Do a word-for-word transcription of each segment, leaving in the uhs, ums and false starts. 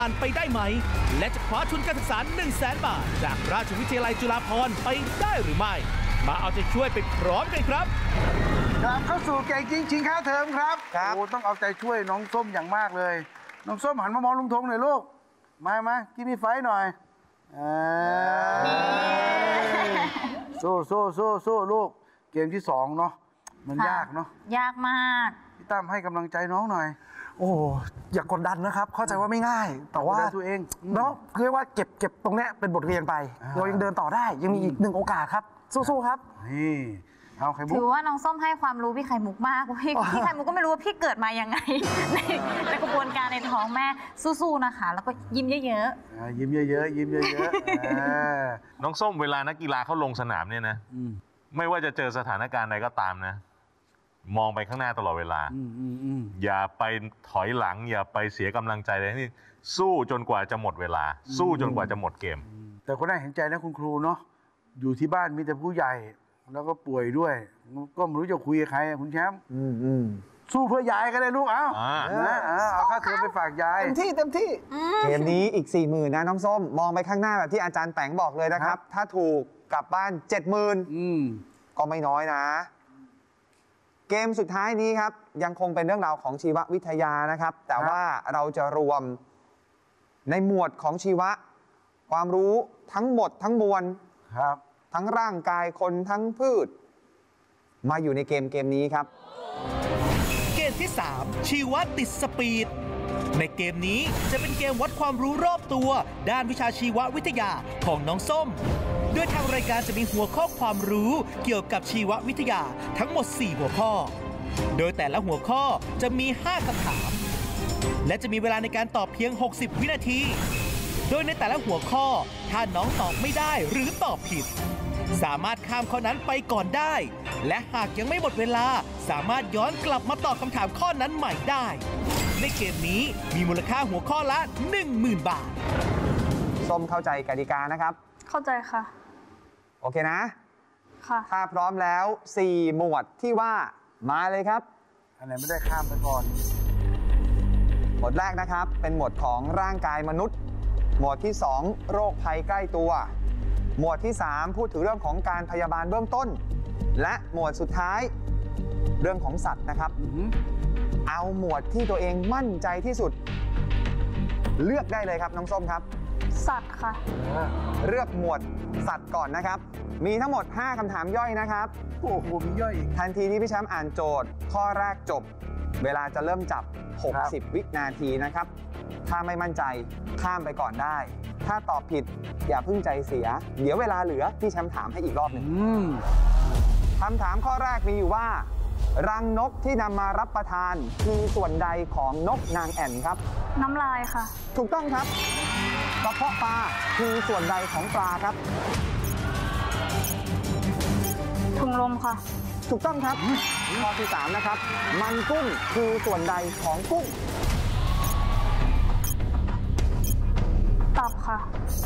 ผ่านไปได้ไหมและจะคว้าทุนการศึกษา หนึ่งแสน บาทจากราชวิทยาลัยจุฬาภรณ์ไปได้หรือไม่มาเอาใจช่วยไปพร้อมกันครับกลับเข้าสู่เก่งจริงชิงค่าเทอมครับครับโอ้ต้องเอาใจช่วยน้องส้มอย่างมากเลยน้องส้มหันมามองลุงธงหน่อยลูกมามากินมีไฟหน่อยโซ่โซ่โซ่โซ่ลูกเกมที่สองเนาะมันยากเนาะยากมากพี่ตั้มให้กำลังใจน้องหน่อยโอ้อย่ากกดดันนะครับเข้าใจว่าไม่ง่ายแต่ว่าตัวเองเนาะเรียกว่าเก็บเก็บตรงเนี้ยเป็นบทเรียนไปเรายังเดินต่อได้ยังมีอีกหนึ่งโอกาสครับสู้ๆครับนี่เอาไข่มุกถือว่าน้องส้มให้ความรู้พี่ไข่มุกมากพี่พี่ไข่มุกก็ไม่รู้ว่าพี่เกิดมายังไงในในกระบวนการในท้องแม่สู้ๆนะคะแล้วก็ยิ้มเยอะๆยิ้มเยอะๆยิ้มเยอะๆน้องส้มเวลานักกีฬาเขาลงสนามเนี่ยนะไม่ว่าจะเจอสถานการณ์ใดก็ตามนะมองไปข้างหน้าตลอดเวลาอย่าไปถอยหลังอย่าไปเสียกำลังใจเลยที่สู้จนกว่าจะหมดเวลาสู้จนกว่าจะหมดเกมแต่ก็น่าเห็นใจนะคุณครูเนาะอยู่ที่บ้านมีแต่ผู้ใหญ่แล้วก็ป่วยด้วยก็ไม่รู้จะคุยกับใครคุณแชมป์สู้เพื่อยายก็ได้ลูกเอ้าเอาค่าเทอมไปฝากยายเต็มที่เต็มที่เกมนี้อีกสี่หมื่นนะน้องส้มมองไปข้างหน้าแบบที่อาจารย์แปงบอกเลยนะครับถ้าถูกกลับบ้านเจ็ดหมื่นก็ไม่น้อยนะเกมสุดท้ายนี้ครับยังคงเป็นเรื่องราวของชีววิทยานะครับแต่ว่าเราจะรวมในหมวดของชีวะความรู้ทั้งหมดทั้งมวลครับทั้งร่างกายคนทั้งพืชมาอยู่ในเกมเกมนี้ครับเกมที่สามชีวะติดสปีดในเกมนี้จะเป็นเกมวัดความรู้รอบตัวด้านวิชาชีววิทยาของน้องส้มโดยทางรายการจะมีหัวข้อความรู้เกี่ยวกับชีววิทยาทั้งหมดสี่หัวข้อโดยแต่ละหัวข้อจะมีห้าคำถามและจะมีเวลาในการตอบเพียงหกสิบวินาทีโดยในแต่ละหัวข้อถ้าน้องตอบไม่ได้หรือตอบผิดสามารถข้ามข้อนั้นไปก่อนได้และหากยังไม่หมดเวลาสามารถย้อนกลับมาตอบคำถามข้อนั้นใหม่ได้ในเกมนี้มีมูลค่าหัวข้อละ หนึ่งหมื่น บาทส้มเข้าใจกติกานะครับเข้าใจค่ะโอเคนะค่ะถ้าพร้อมแล้วสี่หมวดที่ว่ามาเลยครับอันไหนไม่ได้ข้ามไปก่อนหมวดแรกนะครับเป็นหมวดของร่างกายมนุษย์หมวดที่สองโรคภัยใกล้ตัวหมวดที่สามพูดถึงเรื่องของการพยาบาลเบื้องต้นและหมวดสุดท้ายเรื่องของสัตว์นะครับเอาหมวดที่ตัวเองมั่นใจที่สุดเลือกได้เลยครับน้องส้มครับสัตว์ค่ะเลือกหมวดสัตว์ก่อนนะครับมีทั้งหมดห้าคำถามย่อยนะครับโอ้โหมีย่อยอีกทันทีที่พี่แชมป์อ่านโจทย์ข้อแรกจบเวลาจะเริ่มจับหกสิบวินาทีนะครับถ้าไม่มั่นใจข้ามไปก่อนได้ถ้าตอบผิดอย่าเพิ่งใจเสียเดี๋ยวเวลาเหลือพี่แชมป์ถามให้อีกรอบหนึ่งคำถามข้อแรกมีอยู่ว่ารังนกที่นำมารับประทานคือส่วนใดของนกนางแอ่นครับน้ำลายค่ะถูกต้องครับกระเพาะปลาคือส่วนใดของปลาครับถุงลมค่ะถูกต้องครับข้อที่สามนะครับมันกุ้งคือส่วนใดของกุ้งตับค่ะ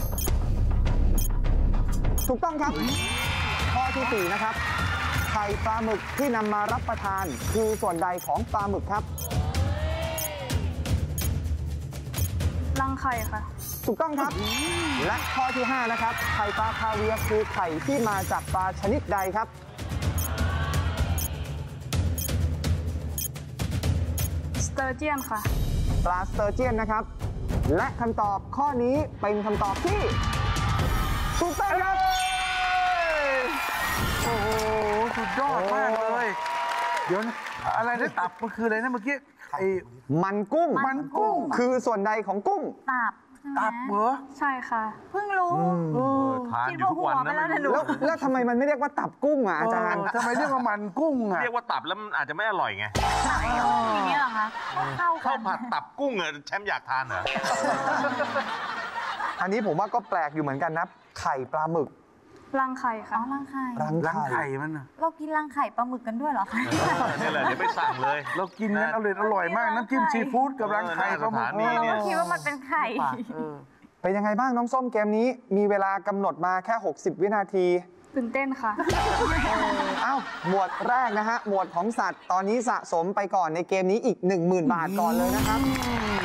ถูกต้องครับข้อที่สี่นะครับไข่ปลาหมึกที่นำมารับประทานคือส่วนใดของปลาหมึกครับรังไข่ค่ะถูกต้องครับและข้อที่ห้านะครับไข่ปลาคาเวียร์คือไข่ที่มาจากปลาชนิดใดครับสเตอร์เจียนค่ะปลาสเตอร์เจียนนะครับและคำตอบข้อนี้เป็นคำตอบที่ถูกต้องครับโอ้โหสุดยอดมากเลยเดี๋ยวอะไรนะตับมันคืออะไรนะเมื่อกี้ไอ้มันกุ้งมันกุ้งคือส่วนใดของกุ้งตับตับเหรอใช่ค่ะเพิ่งรู้ทานอยู่ทุกวันนะแล้วแล้วทำไมมันไม่เรียกว่าตับกุ้งอ่ะอาจารย์ทำไมเรียกว่ามันกุ้งอ่ะเรียกว่าตับแล้วมันอาจจะไม่อร่อยไงอย่างนี้เหรอคะข้าวผัดตับกุ้งอ่ะแชมป์อยากทานเหรออันนี้ผมว่าก็แปลกอยู่เหมือนกันนะไข่ปลาหมึกรังไข่ค่ะรังไข่รังไข่มันเรากินรังไข่ปลาหมึกกันด้วยเหรอคะนี่แหละเดี๋ยวไปสั่งเลยเรากินกันอร่อยอร่อยมากน้ำจิ้มซีฟู้ดกับรังไข่ปลาหมึกนี่เนี่ยคิดว่ามันเป็นไข่เป็นยังไงบ้างน้องส้มเกมนี้มีเวลากำหนดมาแค่หกสิบวินาทีตื่นเต้นค่ะอ้าวหมวดแรกนะฮะหมวดของสัตว์ตอนนี้สะสมไปก่อนในเกมนี้อีก หนึ่งหมื่น บาทก่อนเลยนะครับ